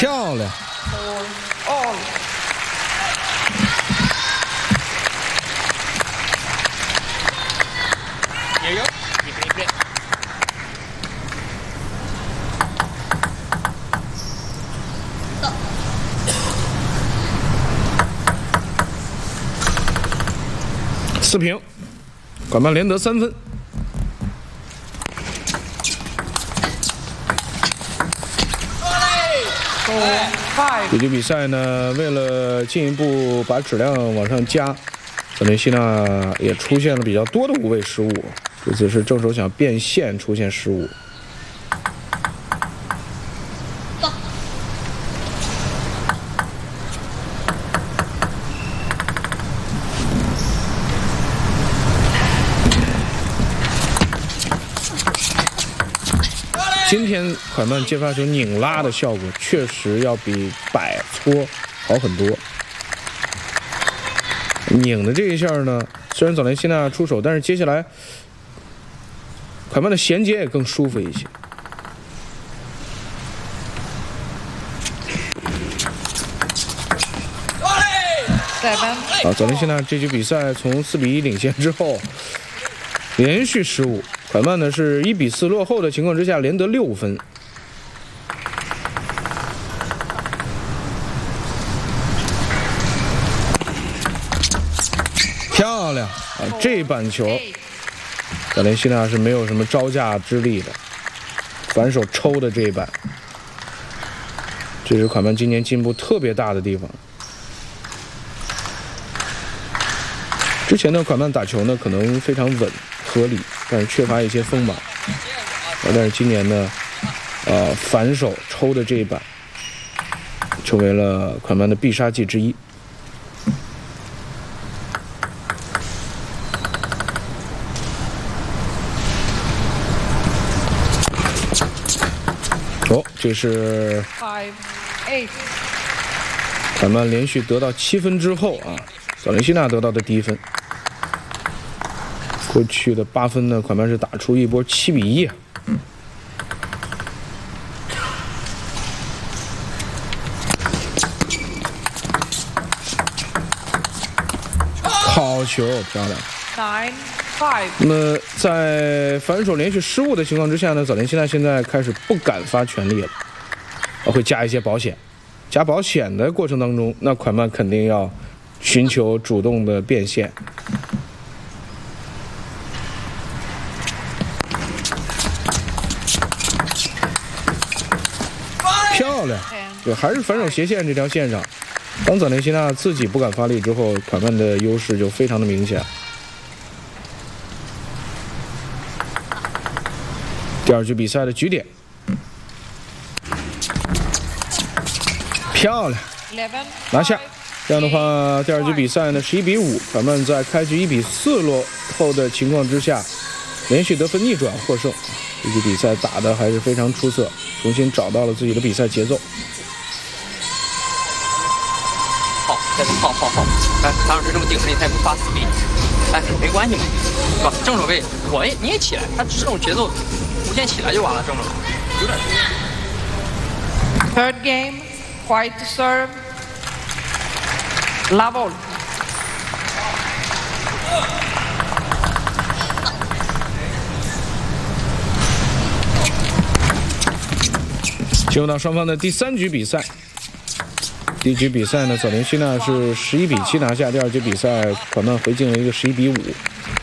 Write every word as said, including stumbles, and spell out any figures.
漂亮。 All. 也有，一分一分。 四平，管曼连得三分。这局比赛呢，为了进一步把质量往上加，泽连西纳也出现了比较多的无谓失误。这次是正手想变线出现失误。今天款曼接发球拧拉的效果确实要比摆搓好很多。拧的这一下呢，虽然早连西纳出手，但是接下来款曼的衔接也更舒服一些。啊，早连西纳这局比赛从四比一领先之后，连续失误。款曼呢是一比四落后的情况之下，连得六分。漂亮啊！这板球，早连西纳是没有什么招架之力的，反手抽的这一板，这是款曼今年进步特别大的地方。之前的款曼打球呢，可能非常稳合理，但是缺乏一些锋芒。但是今年呢，呃，反手抽的这一板，成为了款曼的必杀技之一。哦，这是款曼连续得到七分之后啊，早连西纳得到的第一分。过去的八分呢，款曼是打出一波七比一啊。好球，漂亮。 Nine five。 那么在反手连续失误的情况之下呢，早连西纳现在开始不敢发全力了，会加一些保险。加保险的过程当中，那款曼肯定要寻求主动的变现。漂亮，对，还是反手斜线这条线上。当早连西纳自己不敢发力之后，款曼的优势就非常的明显。第二局比赛的局点，漂亮，拿下。这样的话，第二局比赛呢，十一比五，款曼在开局一比四落后的情况之下，连续得分逆转获胜。这局比赛打得还是非常出色，重新找到了自己的比赛节奏。 好，好，好，好！哎，唐老师这么顶着你，他也不发死力。哎，没关系嘛，是吧？正手位，我也你也起来，他这种节奏无限起来就完了，正手有点。 Third game, white to serve. La ball. 进入到双方的第三局比赛。第一局比赛呢，早连西纳是十一比七拿下。第二局比赛，款曼回敬了一个十一比五。